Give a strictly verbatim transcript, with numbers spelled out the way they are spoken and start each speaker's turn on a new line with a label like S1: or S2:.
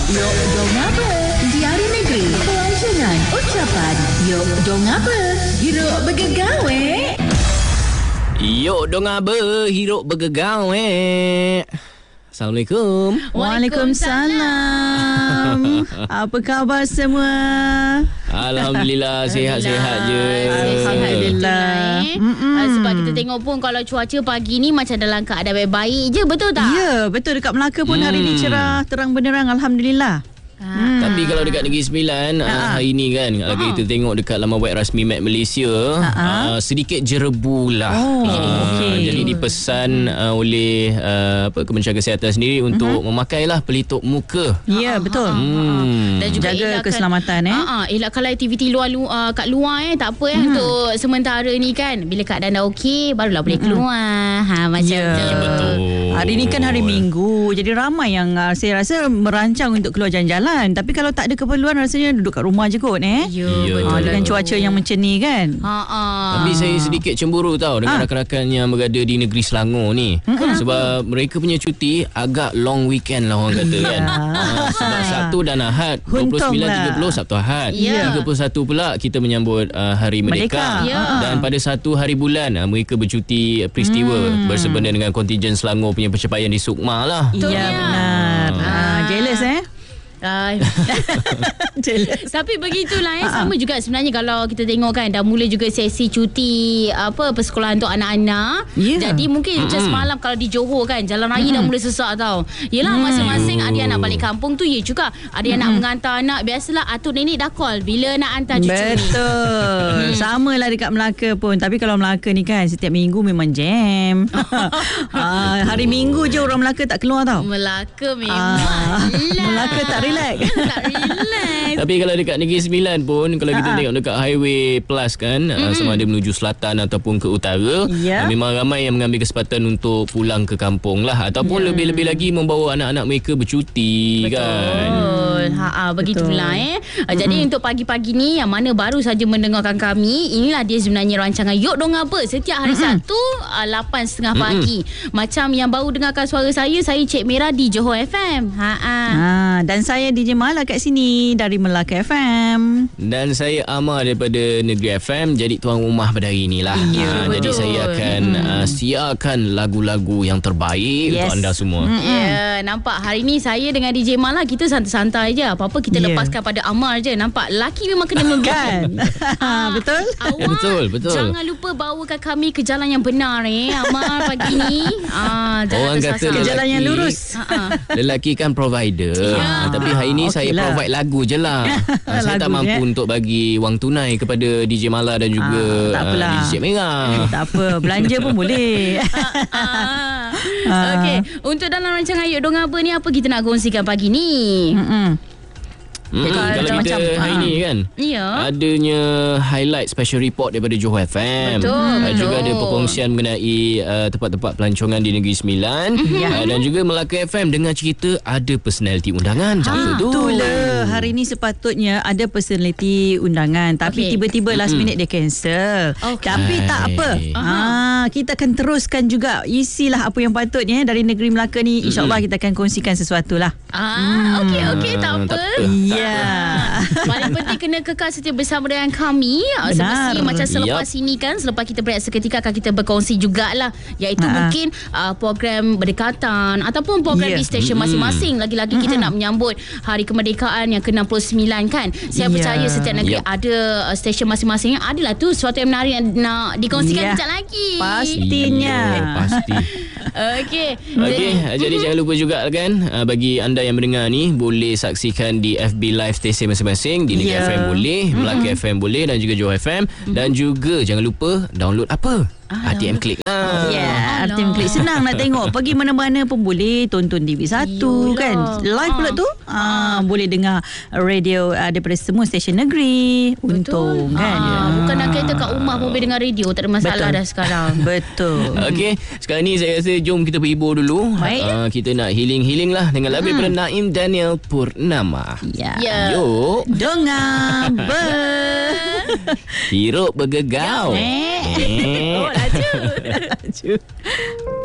S1: Yok dong apa? Diari Negeri. Pelancongan ucapan. Yok dong apa? Hiruk bergegawe.
S2: Yok dong apa? Hiruk bergegawe. Assalamualaikum.
S3: Waalaikumsalam. Apa khabar semua?
S2: Alhamdulillah, sihat-sihat je.
S3: Alhamdulillah.
S4: Uh, sebab kita tengok pun kalau cuaca pagi ni macam dalam keadaan baik-baik je, betul tak?
S3: Ya, betul. Dekat Melaka pun hmm. hari ni cerah, terang benderang. Alhamdulillah.
S2: Hmm. Tapi kalau dekat Negeri Sembilan uh, hari ni kan, kalau uh-huh. kita tengok dekat laman web rasmi Met Malaysia, uh-huh. uh, sedikit jerebu lah.
S3: Oh,
S2: uh,
S3: okay.
S2: Jadi dipesan uh, oleh uh, apa Kementerian Kesihatan sendiri untuk uh-huh. memakailah pelitup muka.
S3: Ya, betul.
S2: Hmm.
S4: Dan juga
S3: jaga
S4: elakkan,
S3: keselamatan eh.
S4: Uh, uh, elakkan aktiviti luar uh, kat luar eh, tak apa eh hmm. untuk sementara ni kan. Bila keadaan dah okey, barulah boleh keluar. Ha macam
S3: ya.
S4: tu.
S2: Betul.
S3: Hari ni kan hari Minggu. Jadi ramai yang uh, saya rasa merancang untuk keluar jalan-jalan. Tapi kalau tak ada keperluan, rasanya duduk kat rumah je kot eh.
S4: Ya,
S2: Ya.
S4: betul.
S3: Ha, dengan cuaca yang macam ni kan.
S4: Ha ah.
S2: Tapi saya sedikit cemburu tau dengan
S3: Ha.
S2: rakan-rakan yang berada di negeri Selangor ni. Mm-hmm. Sebab mereka punya cuti agak long weekend lah orang kata kan. ha, sebab Sabtu dan Ahad, dua puluh sembilan tiga puluh Sabtu Ahad.
S4: Ya.
S2: tiga puluh satu pula kita menyambut uh, Hari Merdeka.
S3: Merdeka.
S4: Ya.
S2: Dan pada satu hari bulan uh, mereka bercuti peristiwa
S3: Hmm.
S2: bersebenda dengan kontijen Selangor punya pencapaian di Sukma lah.
S4: Betul
S3: Ya,
S4: ya.
S3: benar. Ha, jealous eh.
S4: Uh,
S3: Jealous.
S4: Tapi begitulah eh. Sama juga sebenarnya kalau kita tengok kan, dah mula juga sesi cuti apa persekolahan untuk anak-anak.
S3: Yeah.
S4: Jadi mungkin macam semalam kalau di Johor kan, jalan raya dah mula sesak tau. Yelah, masing-masing ada yang nak balik kampung tu ya juga. Ada yang nak mengantar anak. Biasalah atuk nenek dah call bila nak hantar cucu ni.
S3: Betul. Sama lah dekat Melaka pun. Tapi kalau Melaka ni kan setiap minggu memang jam. ha, hari Minggu je orang Melaka tak keluar tau.
S4: Melaka memang
S3: Ah,
S4: lah.
S3: Melaka tak relax.
S4: Tak relax.
S2: Tapi kalau dekat Negeri Sembilan pun, kalau kita
S3: Ha-ha.
S2: tengok dekat Highway Plus kan, mm-hmm. sama ada menuju selatan ataupun ke utara,
S3: Ya.
S2: uh, memang ramai yang mengambil kesempatan untuk pulang ke kampung lah, ataupun
S3: Ya.
S2: lebih-lebih lagi membawa anak-anak mereka bercuti.
S4: Betul.
S2: Kan.
S4: Ha ah, begitulah
S3: Betul.
S4: eh. Uh, jadi untuk pagi-pagi ni yang mana baru saja mendengarkan kami, inilah dia sebenarnya rancangan Yok Dong Apa setiap hari mm-hmm. Sabtu uh, lapan tiga puluh pagi. Macam yang baru dengarkan suara saya, saya Cik Mira di Johor F M. Ha ah.
S3: Ha, dan saya D J Mala kat sini dari Melaka F M.
S2: Dan saya Amar daripada Negeri F M, jadi tuan rumah pada hari inilah.
S4: Ya,
S2: Ha, jadi
S4: betul.
S2: saya akan mm-hmm. uh, siarkan lagu-lagu yang terbaik
S3: Yes.
S2: untuk anda semua.
S4: Ya, yeah, nampak hari ni saya dengan D J Mala kita santai-santai je. Apa-apa kita
S3: Ya.
S4: lepaskan pada Amar je. Nampak lelaki memang kena ngegut.
S3: Kan? Ha, betul?
S4: Awak
S2: Ya, betul, betul.
S4: jangan lupa bawakan kami ke jalan yang benar eh Amar pagi ni. Ah, jangan
S2: Orang kata
S4: tersasar.
S3: Ke jalan yang
S2: lelaki-
S3: lurus.
S4: Ha ah.
S2: Lelaki kan provider.
S4: Ya.
S2: Ha, tapi hari ni
S3: Okey
S2: saya
S3: lah.
S2: provide lagu je lah. Ha, saya tak
S3: Lagu
S2: mampu
S3: je.
S2: untuk bagi wang tunai kepada D J Mala dan juga
S3: Ah, tak
S2: uh,
S3: apalah.
S2: D J Merah.
S3: Tak apa, belanja pun boleh.
S4: Ah.
S3: Ah.
S4: Okey, untuk dalam rancangan Yok Dong Apa ni, apa kita nak kongsikan pagi ni?
S3: Mm-mm.
S2: Hmm,
S3: Jadi
S2: kalau
S3: macam-
S2: kita hari
S3: ah.
S2: ni kan
S4: Ya.
S2: adanya highlight special report daripada Johor F M.
S4: Betul,
S2: Uh,
S4: betul.
S2: juga ada perkongsian mengenai uh, tempat-tempat pelancongan di Negeri Sembilan.
S3: Ya.
S2: Uh, dan juga Melaka F M dengan cerita ada personaliti undangan. Siapa tu?
S3: Itulah, hari ni sepatutnya ada personality undangan, tapi
S4: Okey.
S3: tiba-tiba last minute dia cancel.
S4: Okey.
S3: Tapi tak apa. Ha, kita akan teruskan juga isilah apa yang patutnya dari negeri Melaka ni. InsyaAllah kita akan kongsikan sesuatu lah.
S4: Ah, okey okey tak
S2: Ah,
S4: apa.
S2: tak apa.
S3: Ya.
S4: Paling penting kena kekal setia bersama dengan kami.
S3: Benar.
S4: Semestinya macam selepas
S2: Yup.
S4: ini kan, selepas kita berehat seketika akan kita berkongsi jugalah, iaitu
S3: Ha.
S4: mungkin uh, program berdekatan ataupun program
S3: Ya.
S4: di stesen masing-masing. Lagi-lagi kita nak menyambut Hari Kemerdekaan yang ke enam puluh sembilan kan. Saya
S3: Ya.
S4: percaya setiap negeri
S2: Yup.
S4: ada uh, stesen masing-masing. Adalah tu sesuatu yang menarik yang nak dikongsikan
S3: Ya.
S4: kejap lagi.
S3: Pastinya.
S2: Ya, pasti.
S4: Okey.
S2: Okey, jadi jangan lupa juga kan, uh, bagi anda yang mendengar ni boleh saksikan di F B live stesen masing-masing. Di Negeri
S3: Ya.
S2: F M boleh, Melaka F M boleh dan juga Johor F M. Dan juga jangan lupa download apa?
S4: Ah,
S2: R T M Click. Ah.
S3: Ya, R T M Click senang nak tengok. Pergi mana-mana pun boleh. Tonton T V satu
S4: Yolah.
S3: kan. Live pula tu. Ah, boleh dengar radio ah, daripada semua stesen negeri. Untung kan.
S4: Ah, bukan nak kereta kat rumah pun boleh dengar radio. Tak ada masalah
S3: Betul.
S4: dah sekarang.
S3: Betul.
S2: Okey, sekarang ni saya rasa jom kita berhibur dulu.
S4: Baik.
S2: Uh, kita nak healing-healing lah dengan lagu daripada Naim Daniel Purnama.
S3: Ya.
S4: Ya.
S2: Yuk,
S3: Dengar ber.
S2: hirup bergegau.
S3: Eh.
S2: Eh.
S4: Oh, laju.
S3: Laju.